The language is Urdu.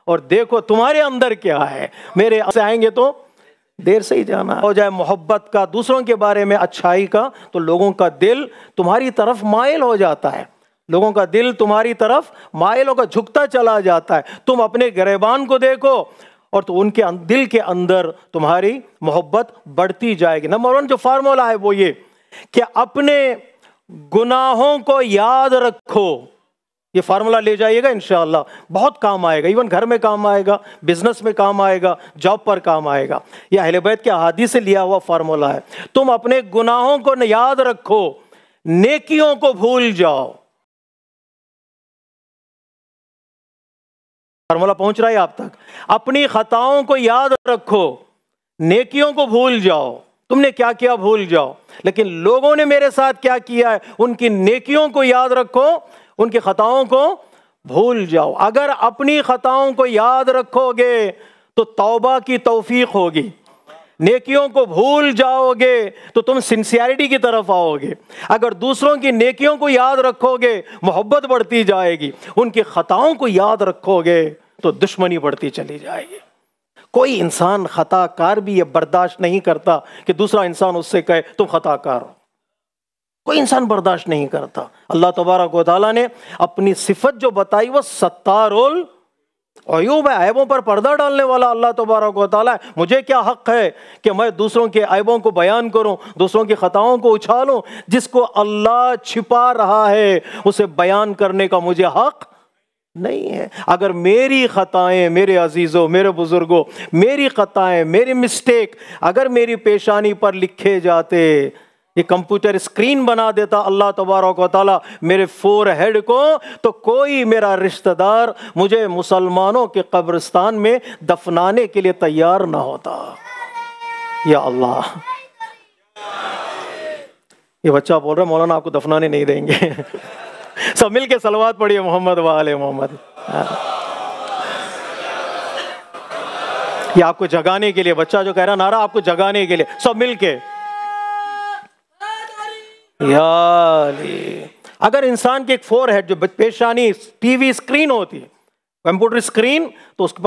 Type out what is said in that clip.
اور دیکھو تمہارے اندر کیا ہے. میرے سے آئیں گے تو دیر سے ہی جانا ہو جائے محبت کا، دوسروں کے بارے میں اچھائی کا، تو لوگوں کا دل تمہاری طرف مائل ہو جاتا ہے. لوگوں کا دل تمہاری طرف مائل ہو کر جھکتا چلا جاتا ہے. تم اپنے گریبان کو دیکھو اور تو ان کے دل کے اندر تمہاری محبت بڑھتی جائے گی. نمبر 1 جو فارمولا ہے وہ یہ کہ اپنے گناہوں کو یاد رکھو. یہ فارمولا لے جائیے گا انشاءاللہ، بہت کام آئے گا. ایون گھر میں کام آئے گا، بزنس میں کام آئے گا، جاب پر کام آئے گا. یہ اہل بیت کے احادیث سے لیا ہوا فارمولا ہے. تم اپنے گناہوں کو یاد رکھو، نیکیوں کو بھول جاؤ. فارمولا پہنچ رہا ہے آپ تک؟ اپنی خطاؤں کو یاد رکھو، نیکیوں کو بھول جاؤ. تم نے کیا کیا بھول جاؤ، لیکن لوگوں نے میرے ساتھ کیا کیا ہے ان کی نیکیوں کو یاد رکھو، ان کی خطاؤں کو بھول جاؤ. اگر اپنی خطاؤں کو یاد رکھو گے تو توبہ کی توفیق ہوگی. نیکیوں کو بھول جاؤ گے تو تم سنسیئرٹی کی طرف آؤ گے. اگر دوسروں کی نیکیوں کو یاد رکھو گے محبت بڑھتی جائے گی. ان کی خطاؤں کو یاد رکھو گے تو دشمنی بڑھتی چلی جائے گی. کوئی انسان خطا کار بھی یہ برداشت نہیں کرتا کہ دوسرا انسان اس سے کہے تم خطا کار ہو. کوئی انسان برداشت نہیں کرتا. اللہ تبارک و تعالیٰ نے اپنی صفت جو بتائی وہ ستار العیوب ہے، عیبوں پر پردہ ڈالنے والا اللہ تبارک و تعالیٰ ہے. مجھے کیا حق ہے کہ میں دوسروں کے عیبوں کو بیان کروں، دوسروں کی خطاؤں کو اچھالوں؟ جس کو اللہ چھپا رہا ہے اسے بیان کرنے کا مجھے حق نہیں ہے. اگر میری خطائیں، میرے عزیزوں، میرے بزرگوں، میری خطائیں، میری مسٹیک اگر میری پیشانی پر لکھے جاتے، یہ کمپیوٹر اسکرین بنا دیتا اللہ تبارک و تعالیٰ میرے فور ہیڈ کو، تو کوئی میرا رشتہ دار مجھے مسلمانوں کے قبرستان میں دفنانے کے لیے تیار نہ ہوتا. یا اللہ، یہ بچہ بول رہا ہے مولانا آپ کو دفنانے نہیں دیں گے. سب مل کے صلوات پڑھیے محمد و آل محمد. یہ آپ کو جگانے کے لیے، بچہ جو کہہ رہا نعرہ آپ کو جگانے کے لیے، سب مل کے یا علی. اگر انسان کے ایک فور ہیڈ جو پیشانی ٹی وی اسکرین ہوتی ہے، کمپیوٹر اسکرین، تو اس کے